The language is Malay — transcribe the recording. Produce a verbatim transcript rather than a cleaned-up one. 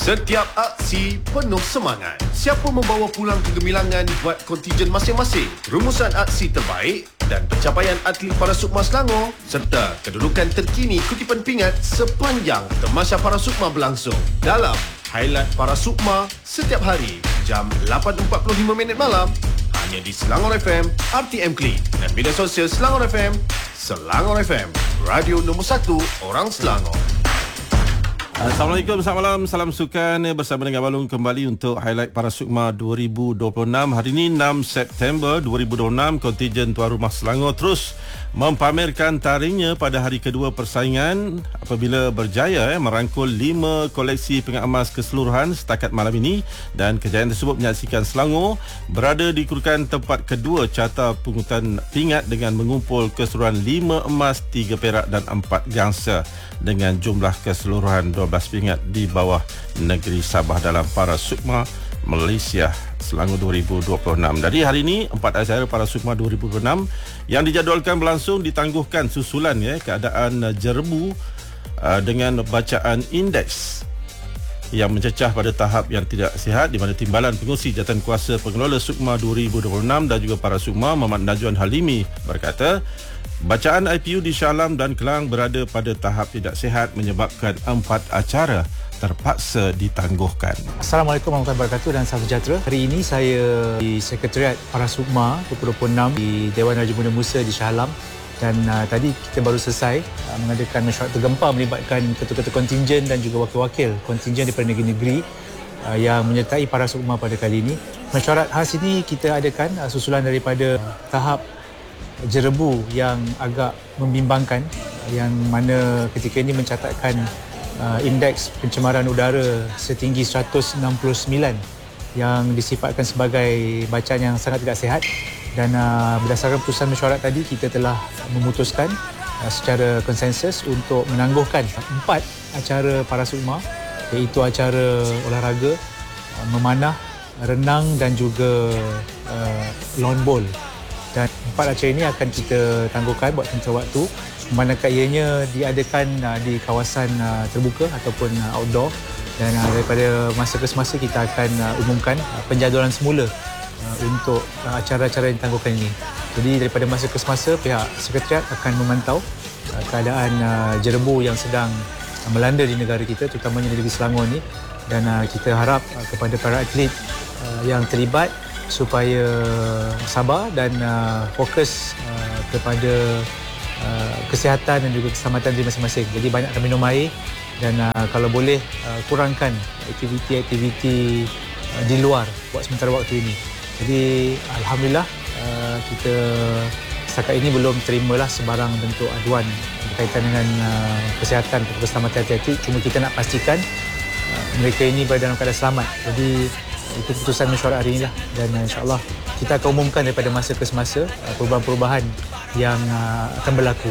Setiap aksi penuh semangat. Siapa membawa pulang kegemilangan buat kontijen masing-masing. Rumusan aksi terbaik dan pencapaian atlet Parasukma Selangor serta kedudukan terkini kutipan pingat sepanjang Tamasya Parasukma berlangsung dalam Highlight Parasukma setiap hari jam lapan empat puluh lima minit malam hanya di Selangor F M, R T M Klik dan media sosial Selangor F M. Selangor F M, radio nombor satu orang Selangor. Assalamualaikum, selamat malam, salam sukan bersama dengan Balung kembali untuk Highlight Parasukma dua ribu dua puluh enam. Hari ini enam September dua ribu dua puluh enam, kontijen Tuan Rumah Selangor terus mempamerkan taringnya pada hari kedua persaingan apabila berjaya eh, merangkul lima koleksi pingat emas keseluruhan setakat malam ini, dan kejayaan tersebut menyaksikan Selangor berada di kedudukan tempat kedua carta pungutan pingat dengan mengumpul keseluruhan lima emas, tiga perak dan empat gangsa dengan jumlah keseluruhan dua belas pingat di bawah negeri Sabah dalam Parasukma Malaysia Selangor dua ribu dua puluh enam. Dari hari ini, empat acara Parasukma dua ribu dua puluh enam yang dijadualkan berlangsung ditangguhkan susulan ya, keadaan jerbu uh, dengan bacaan indeks yang mencecah pada tahap yang tidak sihat, di mana Timbalan Pengurusi Jawatankuasa Pengelola Sukma dua ribu dua puluh enam dan juga Parasukma Muhammad Najwan Halimi berkata bacaan I P U di Shah Alam dan Kelang berada pada tahap tidak sihat menyebabkan empat acara terpaksa ditangguhkan. Assalamualaikum warahmatullahi wabarakatuh dan salam sejahtera. Hari ini saya di Sekretariat Parasukma dua ribu dua puluh enam di Dewan Raja Muda Musa di Shah Alam, dan uh, tadi kita baru selesai uh, mengadakan mesyuarat tergempar melibatkan ketua-ketua kontingen dan juga wakil-wakil kontingen daripada negeri-negeri uh, yang menyertai Parasukma pada kali ini. Mesyuarat khas ini kita adakan uh, susulan daripada uh, tahap jerebu yang agak membimbangkan, uh, yang mana ketika ini mencatatkan uh, indeks pencemaran udara setinggi seratus enam puluh sembilan yang disifatkan sebagai bacaan yang sangat tidak sihat. Dan uh, berdasarkan keputusan mesyuarat tadi, kita telah memutuskan uh, secara konsensus untuk menangguhkan empat acara Parasukma, iaitu acara olahraga, uh, memanah, renang dan juga uh, lawn bowl. Dan empat acara ini akan kita tangguhkan buat sementara waktu, manakala ianya diadakan uh, di kawasan uh, terbuka ataupun uh, outdoor. Dan uh, daripada masa ke semasa kita akan uh, umumkan uh, penjadualan semula uh, untuk uh, acara-acara yang ditangguhkan ini. Jadi daripada masa ke semasa pihak sekretariat akan memantau uh, keadaan uh, jerebu yang sedang uh, melanda di negara kita, terutamanya di negeri Selangor ini, dan uh, kita harap uh, kepada para atlet uh, yang terlibat supaya sabar dan uh, fokus uh, kepada uh, kesihatan dan juga keselamatan diri masing-masing. Jadi banyakkan minum air dan uh, kalau boleh uh, kurangkan aktiviti-aktiviti uh, di luar buat sementara waktu ini. Jadi alhamdulillah uh, kita setakat ini belum terimalah sebarang bentuk aduan berkaitan dengan uh, kesihatan atau keselamatan atlet. Cuma kita nak pastikan uh, mereka ini berada dalam keadaan selamat. Jadi itu keputusan mesyuarat hari ini lah, dan uh, insya-Allah kita akan umumkan daripada masa ke semasa uh, perubahan-perubahan yang uh, akan berlaku.